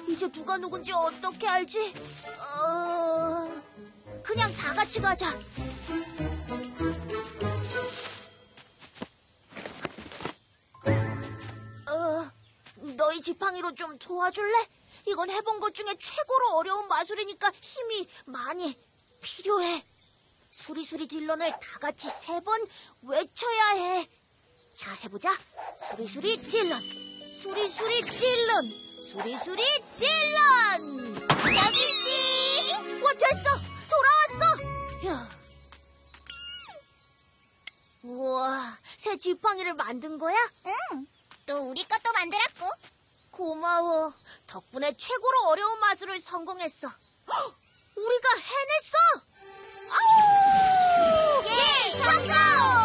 이제 누가 누군지 어떻게 알지? 그냥 다 같이 가자. 너희 지팡이로 좀 도와줄래? 이건 해본 것 중에 최고로 어려운 마술이니까 힘이 많이 필요해. 수리수리 딜런을 다 같이 3번 외쳐야 해. 자, 해보자. 수리수리 딜런, 수리수리 딜런, 수리수리 딜런. 여기 있지. 와, 됐어. 돌아왔어. 휴. 우와, 새 지팡이를 만든 거야? 응. 또 우리 것도 만들었고. 고마워. 덕분에 최고로 어려운 마술을 성공했어. 헉! 우리가 해냈어! 아우! 예, 성공!